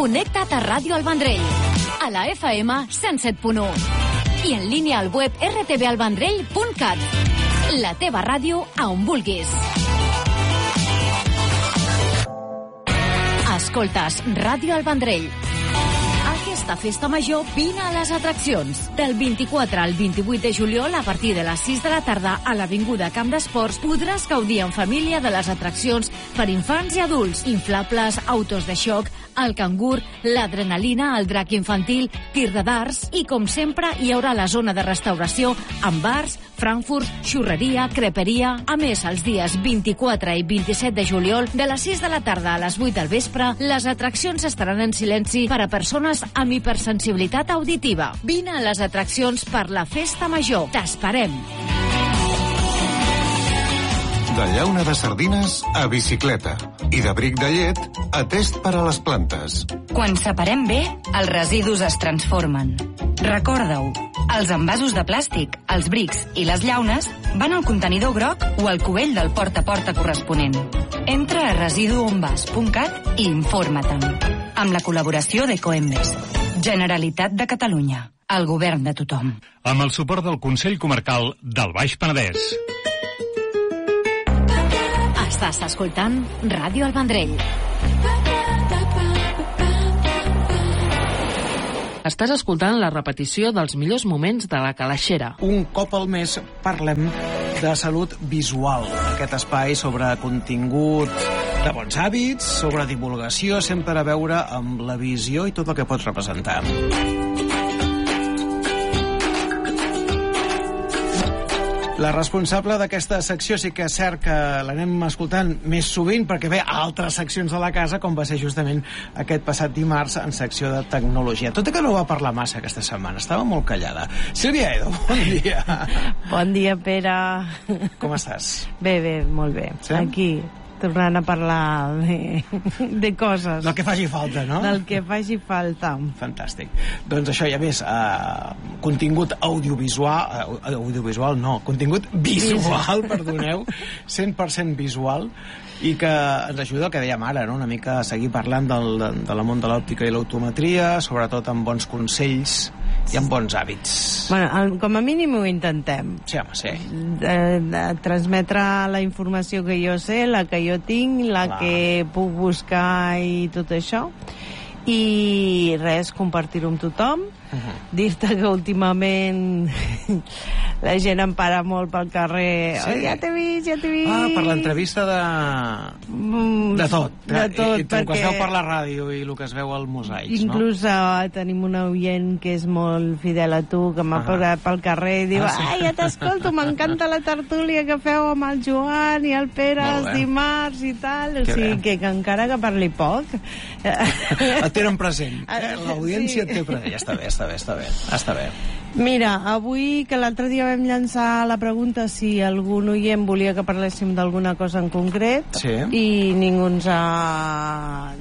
Connecta't a Ràdio El Vendrell, a la FM 107.1 i en línia al web rtvalvendrell.cat. La teva ràdio a on vulguis. Escoltes Ràdio El Vendrell. Aquesta festa major vine a les atraccions. Del 24 al 28 de juliol, a partir de les 6 de la tarda, a l'Avinguda Camp d'Esports, podràs gaudir en família de les atraccions per infants i adults. Inflables, autos de xoc, el cangur, l'adrenalina, el drac infantil, tir de darts i, com sempre, hi haurà la zona de restauració amb bars, frankfurts, xurreria, creperia. A més, els dies 24 i 27 de juliol, de les 6 de la tarda a les 8 del vespre, les atraccions estaran en silenci per a persones amb hipersensibilitat auditiva. Vine a les atraccions per la festa major. T'esperem! De llauna de sardines a bicicleta i de bric de llet a test per a les plantes. Quan separem bé, els residus es transformen. Recorda-ho, els envasos de plàstic, els brics i les llaunes van al contenidor groc o al cubell del porta a porta corresponent. Entra a residuonvas.cat i informa-te'n. Amb la col·laboració d'Ecoembes. Generalitat de Catalunya. El govern de tothom. Amb el suport del Consell Comarcal del Baix Penedès. Estàs escoltant Ràdio El Vendrell. Estàs escoltant la repetició dels millors moments de la Calaixera. Un cop al mes parlem de salut visual. Aquest espai sobre contingut de bons hàbits, sobre divulgació, sempre a veure amb la visió i tot el que pot representar. La responsable d'aquesta secció sí que és cert que l'anem escoltant més sovint perquè ve a altres seccions de la casa, com va ser justament aquest passat dimarts en secció de tecnologia. Tot i que no va parlar massa aquesta setmana, estava molt callada. Sílvia Edo, bon dia. Bon dia, Pere. Com estàs? Bé, molt bé. Sí? Aquí, tornant a parlar de coses. Del que faci falta, no? Del que faci falta. Fantàstic. Doncs això, i a més, contingut audiovisual, contingut visual, perdoneu, 100% visual, i que ens ajuda el que dèiem ara, no? Una mica a seguir parlant del món de l'òptica i l'optometria, sobretot amb bons consells i amb bons hàbits. Bueno, com a mínim ho intentem. Sí, home, sí. Transmetre la informació que jo sé, la que jo tinc, la que puc buscar i tot això. I res, compartir-ho amb tothom. Dir-te que últimament la gent em para molt pel carrer. Sí. Oh, ja t'he vist. Per l'entrevista de tot. De tot, perquè... el que es veu per la ràdio i el que es veu al mosaic, inclús, no? Tenim un oient que és molt fidel a tu, que m'ha parat pel carrer i diu, ai, ja t'escolto, m'encanta la tertúlia que feu amb el Joan i el Pere els dimarts i tal. O sigui, que encara que parli poc... Et tenen present. L'audiència et té present. Ja està bé. Mira, avui, que l'altre dia vam llançar la pregunta si algun oient volia que parléssim d'alguna cosa en concret, i ningú ens ha...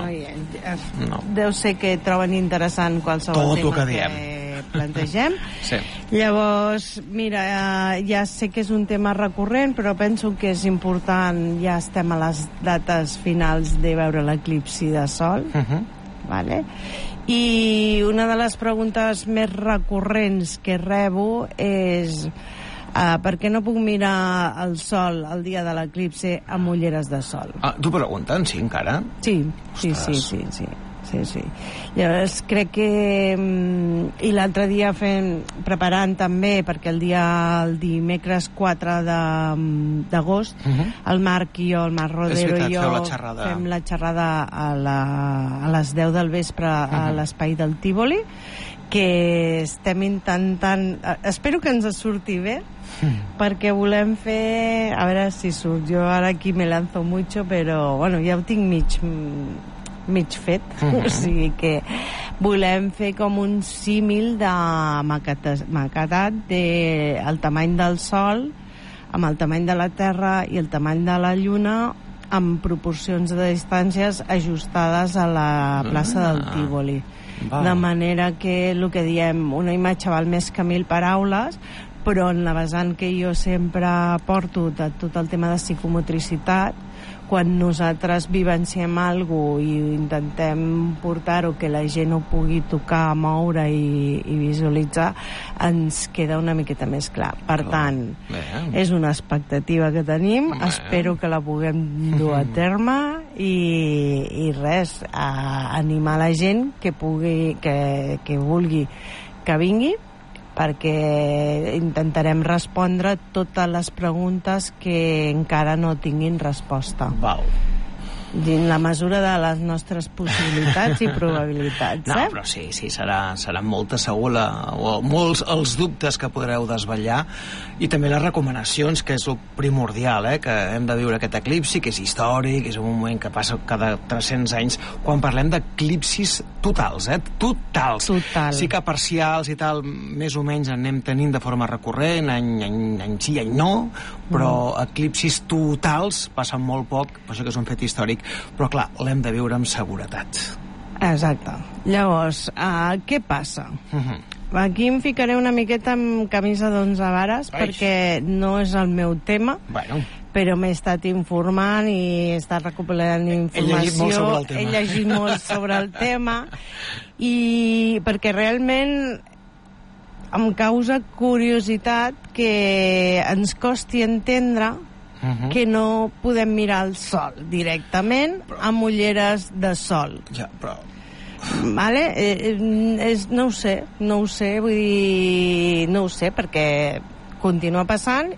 No. Deu ser que troben interessant qualsevol tema que plantegem. Sí. Llavors, mira, ja sé que és un tema recurrent, però penso que és important, ja estem a les dates finals de veure l'eclipsi de Sol, vale? I una de les preguntes més recurrents que rebo és per què no puc mirar el sol el dia de l'eclipsi amb ulleres de sol? T'ho pregunten, sí, encara? Sí. Llavors crec que i l'altre dia preparant també, perquè el dimecres 4 d'agost el Marc i jo, el Marc Rodero i jo fem la xerrada a les 10 del vespre a l'espai del Tívoli, que estem intentant, espero que ens surti bé, perquè volem fer, a veure si surt, jo ara aquí me lanzo mucho, però bueno, ja ho tinc mig fet, o sigui que volem fer com un símil de maquetat del tamany del Sol amb el tamany de la Terra i el tamany de la Lluna, amb proporcions de distàncies ajustades a la plaça del Tívoli, de manera que el que diem, una imatge val més que 1000 paraules, però en la vessant que jo sempre porto de tot el tema de psicomotricitat, quan nosaltres vivenciem alguna cosa i intentem portar-ho que la gent ho pugui tocar, moure i visualitzar, ens queda una miqueta més clar. Per tant, és una expectativa que tenim, espero que la puguem dur a terme i res, animar la gent que pugui, que vulgui que vingui, perquè intentarem respondre totes les preguntes que encara no tinguin resposta. Val. Dins la mesura de les nostres possibilitats i probabilitats. No, però sí, serà molta segur molts els dubtes que podreu desvetllar i també les recomanacions, que és el primordial, que hem de viure aquest eclipsi, que és històric, és un moment que passa cada 300 anys, quan parlem d'eclipsis totals, totals. Sí que parcials i tal, més o menys en anem tenint de forma recurrent, any sí, any no, però eclipsis totals passen molt poc, per això que és un fet històric, però clar, l'hem de viure amb seguretat. Exacte. Llavors, què passa? Aquí em ficaré una miqueta amb camisa d'11 vares, perquè no és el meu tema, però m'he estat informant i he estat recopilant informació. He llegit molt sobre el tema i perquè realment em causa curiositat que ens costi entendre que no podem mirar el sol directament amb ulleres de sol. Ja, però... Vale? No ho sé, vull dir... No ho sé, perquè continua passant